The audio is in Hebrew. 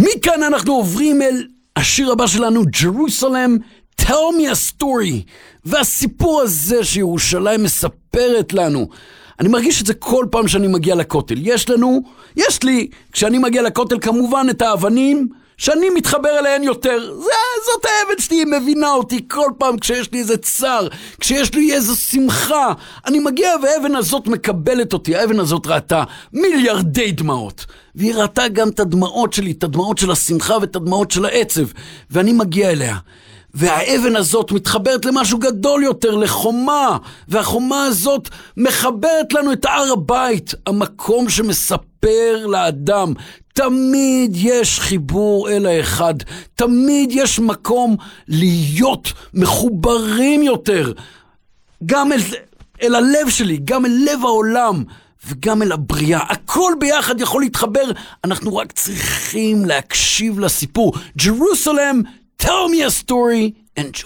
מכאן אנחנו עוברים אל השיר הבא שלנו, Jerusalem, Tell me a story. והסיפור הזה שירושלים מספרת לנו, אני מרגיש את זה כל פעם שאני מגיע לכותל. יש לי, כשאני מגיע לכותל כמובן את האבנים, שאני מתחבר אליהן יותר. זאת האבן שלי, היא מבינה אותי כל פעם כשיש לי איזה צער, כשיש לי איזו שמחה. אני מגיע והאבן הזאת מקבלת אותי. האבן הזאת ראתה מיליארדי דמעות. והיא ראתה גם את הדמעות שלי, את הדמעות של השמחה ואת הדמעות של העצב. ואני מגיע אליה. והאבן הזאת מתחברת למשהו גדול יותר, לחומה. והחומה הזאת מחברת לנו את הר הבית, המקום שמספר לאדם. תמיד יש חיבור אל האחד, תמיד יש מקום להיות מחוברים יותר, גם אל הלב שלי, גם אל לב העולם, וגם אל הבריאה. הכל ביחד יכול להתחבר, אנחנו רק צריכים להקשיב לסיפור. Jerusalem, tell me a story, enjoy.